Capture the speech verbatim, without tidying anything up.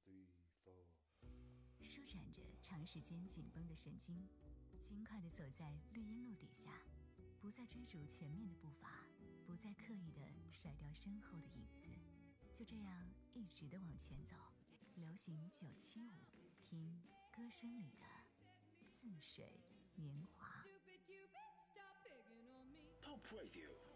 舒展着长时间紧绷的神经，轻快地走在绿荫路底下，不再追逐前面的步伐，不再刻意地甩掉身后的影子，就这样一直地往前走。流行九七五，听歌声里的似水年华。 Pop Radio